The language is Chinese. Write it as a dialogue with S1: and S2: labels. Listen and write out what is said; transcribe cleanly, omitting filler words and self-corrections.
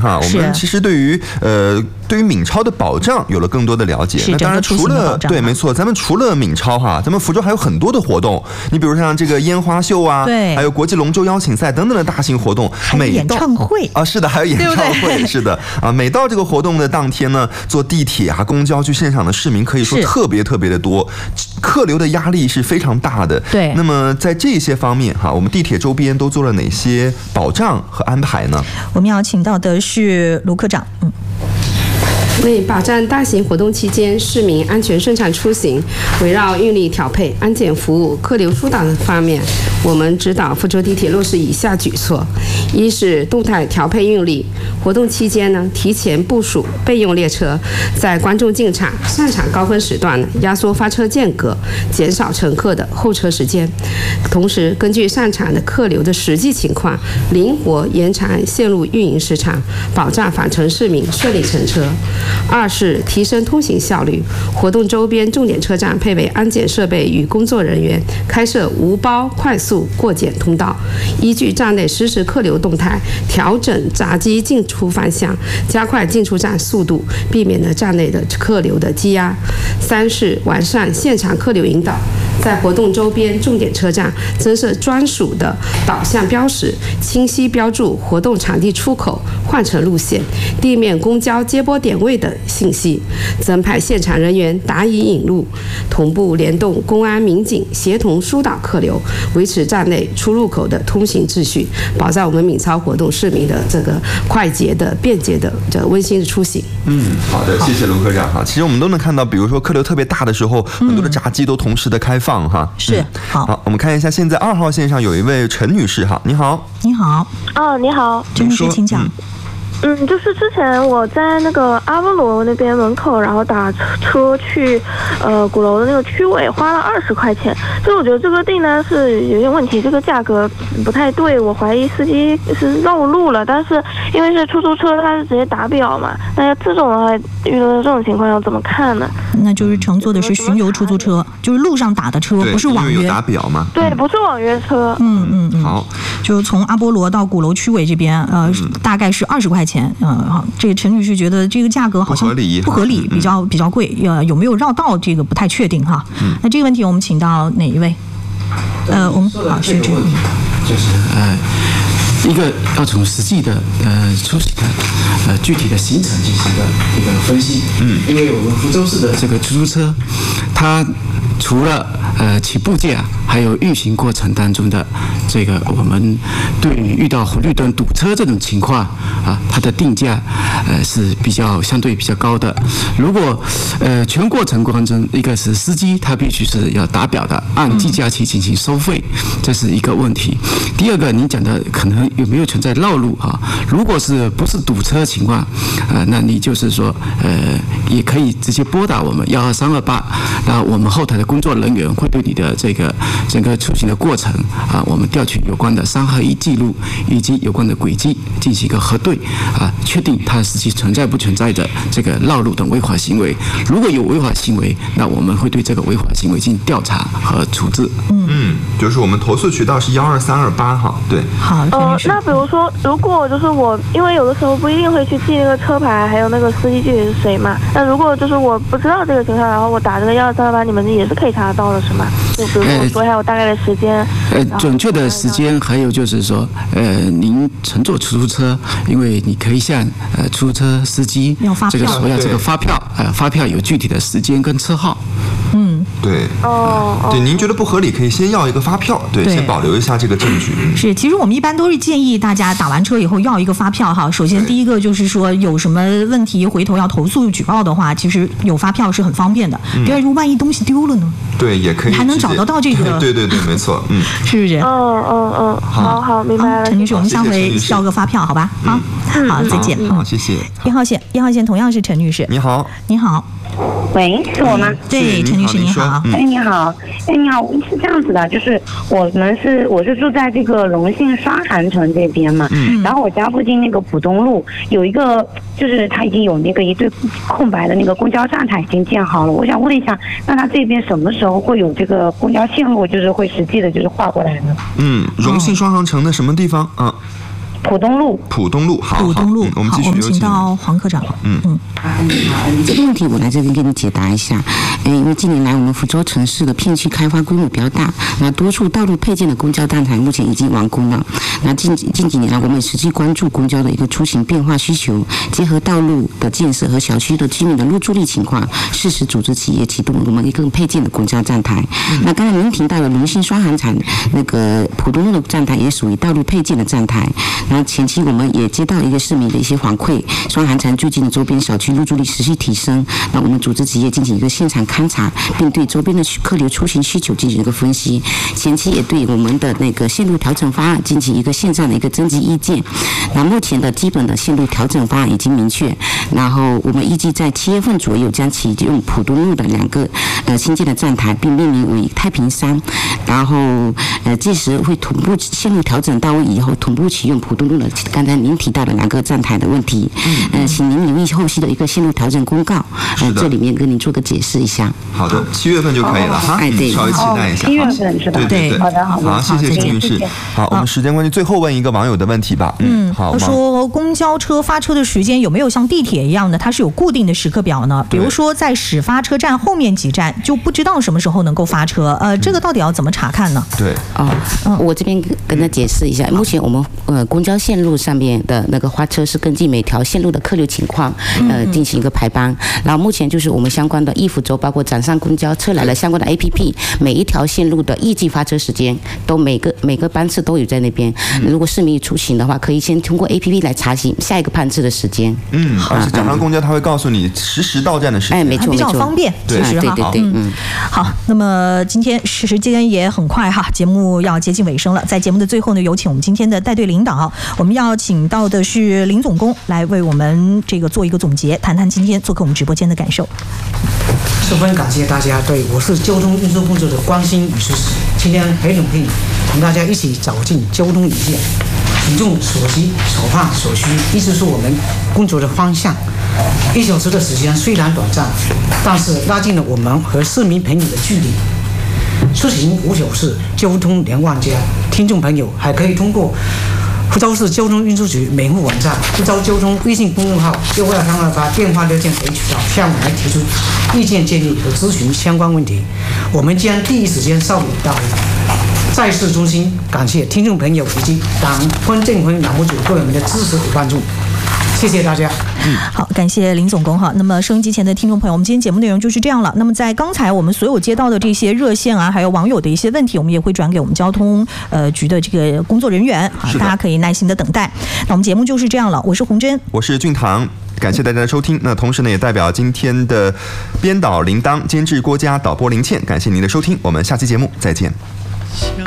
S1: 哈，我们其实对于闽超的保障有了更多的了解。那当然除了对，没错，咱们除了闽超哈，咱们福州还有很多的活动。你比如像这个烟花秀啊，
S2: 对，
S1: 还有国际龙舟邀请赛等等的大型活动，
S2: 还有演唱会
S1: 啊，是的，还有演唱会，是的啊。每到这个活动的当天呢，坐地铁啊、公交去现场的市民可以说特别的多，客流的压力是非常大的。
S2: 对，
S1: 那么在这些方面哈，我们地铁周边都做了哪些保障和安排呢？
S2: 我们要请到的是卢科长。
S3: 为保障大型活动期间市民安全顺畅出行，围绕运力调配、安检服务、客流疏导方面，我们指导福州地铁落实以下举措：一是动态调配运力，活动期间呢，提前部署备用列车，在观众进场、上场高峰时段呢，压缩发车间隔，减少乘客的候车时间。同时，根据上场的客流的实际情况，灵活延长线路运营时长，保障返程市民顺利乘车。二是提升通行效率，活动周边重点车站配备安检设备与工作人员，开设无包快速过检通道，依据站内实时客流动态，调整闸机进出方向，加快进出站速度，避免了站内的客流的积压。三是完善现场客流引导，在活动周边重点车站增设专属的导向标识，清晰标注活动场地出口、换乘路线、地面公交接驳点位等信息，增派现场人员答疑引路，同步联动公安民警协同疏导客流，维持站内出入口的通行秩序，保障我们闽超活动市民的这个快捷的、便捷的、温馨的出行。
S1: 好的，谢谢卢科长哈。其实我们都能看到，比如说客流特别大的时候，很多的闸机都同时的开放哈。
S2: 是，好，
S1: 我们看一下，现在2号线上有一位陈女士哈，你好。
S2: 你好。
S4: 哦，你好，
S2: 陈女士，请讲。
S4: 就是之前我在那个阿波罗那边门口，然后打车去鼓楼的那个区委，花了20块钱。所以我觉得这个订单是有点问题，这个价格不太对，我怀疑司机是绕路了。但是因为是出租车，它是直接打表嘛，那这种的话遇到这种情况要怎么看呢？
S2: 那就是乘坐的是巡游出租车，就是路上打的车，不是网约。
S1: 有打表吗？
S4: 对，不是网约车。
S1: 好，
S2: 就是从阿波罗到鼓楼区委这边，大概是20块钱。好，这个陈女士觉得这个价格好像不合理，比较贵，有没有绕道这个不太确定哈。那这个问题我们请到哪一位？我们好，是这个问题，
S5: 就是一个要从实际的出行的具体的行程进行一个分析。因为我们福州市的这个出租车，它除了起步价，还有运行过程当中的这个我们对于遇到红绿灯堵车这种情况啊，它的定价是相对比较高的。如果全过程当中，一个是司机他必须是要打表的，按计价器进行收费，这是一个问题。第二个，您讲的可能有没有存在绕路啊？如果是不是堵车情况，那你就是说也可以直接拨打我们12328，那我们后台的工作人员会对你的这个整个出行的过程我们调取有关的3合1记录以及有关的轨迹进行一个核对确定它实际存在不存在的这个绕路等违法行为。如果有违法行为，那我们会对这个违法行为进行调查和处置。
S1: 就是我们投诉渠道是12328哈。对，
S2: 好。
S4: 那比如说，如果就是我，因为有的时候不一定会去记那个车牌，还有那个司机具体是谁嘛。那如果就是我不知道这个情况，然后我打这个12328，你们也是可以查得到的，是吗？就比如说我说还有大概的时间，
S5: 准确的时间，还有就是说，您乘坐出租车，因为你可以向出租车司机这个索要这个发票，发票有具体的时间跟车号。
S1: 对，对，您觉得不合理，可以先要一个发票，对，先保留一下这个证据。
S2: 是，其实我们一般都是建议大家打完车以后要一个发票哈。首先第一个就是说有什么问题回头要投诉举报的话，其实有发票是很方便的。第二，如果万一东西丢了呢？
S1: 对，也可以，
S2: 还能找得到这个。
S1: 对，没错，
S2: 是不是？
S4: 好，明白了。
S2: 陈女士，我们下回要个发票，好吧？好，再见。
S1: 好，谢谢。
S2: 1号线同样是陈女士。
S1: 你好。
S6: 喂，是我吗？
S2: 对，陈女士你好。
S6: 你好，是这样子的，就是我是住在这个荣信双涵城这边嘛，然后我家附近那个浦东路有一个，就是它已经有那个一对空白的那个公交站台已经建好了，我想问一下，那它这边什么时候会有这个公交线路，就是会实际的就是划过来呢？
S1: 荣信双涵城的什么地方啊？
S6: 浦东路。
S1: 浦东路，好，
S2: 浦东路，
S1: 我们继续有请。
S2: 请到黄科长。
S7: 这个问题我来这边给你解答一下。因为近年来我们福州城市的片区开发规模比较大，那多处道路配件的公交站台目前已经完工了。那近几年来，我们实际关注公交的一个出行变化需求，结合道路的建设和小区的居民的入住率情况，适时组织企业启动我们一个配件的公交站台。那刚才您提到了龙兴双涵厂那个浦东路的站台也属于道路配件的站台。那前期我们也接到一个市民的一些反馈，双涵厂最近的周边小区入住率持续提升。那我们组织企业进行一个现场勘察，并对周边的客流出行需求进行一个分析。前期也对我们的那个线路调整方案进行一个线上的一个征集意见。那目前的基本的线路调整方案已经明确，然后我们预计在7月份左右将启用浦东路的2个新建的站台，并命名为太平山。然后届时会同步线路调整到位以后，同步启用浦东路的刚才您提到的2个站台的问题。请您留意后续的一个线路调整公告。这里面跟您做个解释一下。
S1: 好的，7月份就可以了哈。
S7: 对，
S1: 稍微期待一下。
S6: 7月份是吧？
S1: 对，
S6: 好的，好的。
S1: 好，谢谢金女士。好，我们时间关系，最后问一个网友的问题吧。好。
S2: 他说，公交车发车的时间有没有像地铁一样的，它是有固定的时刻表呢？比如说在始发车站后面几站就不知道什么时候能够发车，这个到底要怎么查看呢？
S1: 对，
S7: 我这边跟他解释一下，目前我们公交线路上面的那个发车是根据每条线路的客流情况进行一个排班，然后目前就是我们相关的易福州包括掌上公交车来了相关的 APP， 每一条线路的预计发车时间都每个班次都有在那边。如果市民出行的话，可以先通过 APP 来查询下一个班次的时间。
S1: 而且掌上公交它会告诉你实时到站的时间，
S7: 没错，
S2: 比较方便。其实哈，
S7: 对，
S2: 好，那么今天时间也很快哈，节目要接近尾声了。在节目的最后呢，有请我们今天的带队领导，我们要请到的是林总工来为我们这个做一个总结，谈谈今天做客我们直播间的感受。
S8: 十分感谢大家对我市交通运输工作的关心与支持。今天很荣幸同大家一起走进交通一线，群众所需、所盼、所需，一直是我们工作的方向。1小时的时间虽然短暂，但是拉近了我们和市民朋友的距离。出行无小事，交通连万家。听众朋友还可以通过福州市交通运输局门户网站、福州交通微信公众号62328电话聊天等渠道向我们提出意见建议和咨询相关问题，我们将第一时间受理到位。再次衷心感谢听众朋友以及党昆政昆栏目组对我们的支持与关注。谢谢大家。
S2: 好，感谢林总工哈。那么收音机前的听众朋友，我们今天节目内容就是这样了。那么在刚才我们所有接到的这些热线啊，还有网友的一些问题，我们也会转给我们交通局的这个工作人员啊，大家可以耐心的等待。那我们节目就是这样了，我是洪真，
S1: 我是俊堂，感谢大家的收听。那同时呢，也代表今天的编导铃铛、监制郭嘉、导播林倩，感谢您的收听。我们下期节目再见。